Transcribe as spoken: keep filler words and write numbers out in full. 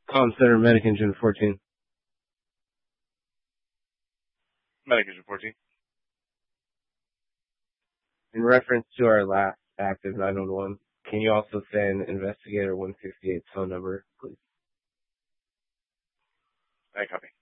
Comm Center, Medic Engine fourteen. Medic Engine fourteen. In reference to our last active nine one one, can you also send Investigator one sixty-eight's phone number, please? I copy.